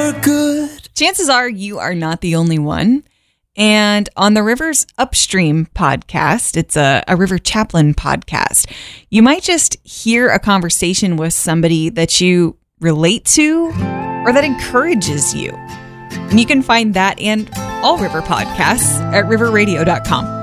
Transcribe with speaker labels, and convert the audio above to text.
Speaker 1: for good.
Speaker 2: Chances are you are not the only one. And on the Rivers Upstream podcast, it's a River Chaplain podcast, you might just hear a conversation with somebody that you relate to or that encourages you. And you can find that and all River podcasts at riverradio.com.